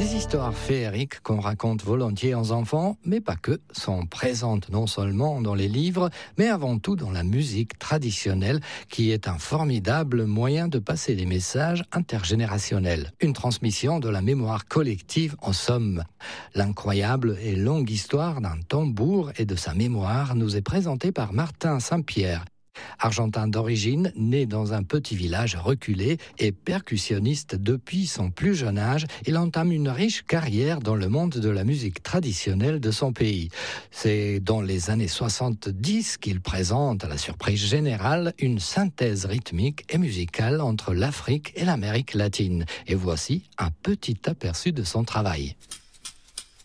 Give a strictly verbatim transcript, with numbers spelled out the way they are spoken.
Des histoires féeriques qu'on raconte volontiers aux enfants, mais pas que, sont présentes non seulement dans les livres, mais avant tout dans la musique traditionnelle, qui est un formidable moyen de passer des messages intergénérationnels. Une transmission de la mémoire collective en somme. L'incroyable et longue histoire d'un tambour et de sa mémoire nous est présentée par Martin Saint-Pierre. Argentin d'origine, né dans un petit village reculé et percussionniste depuis son plus jeune âge, il entame une riche carrière dans le monde de la musique traditionnelle de son pays. C'est dans les années soixante-dix qu'il présente à la surprise générale une synthèse rythmique et musicale entre l'Afrique et l'Amérique latine. Et voici un petit aperçu de son travail.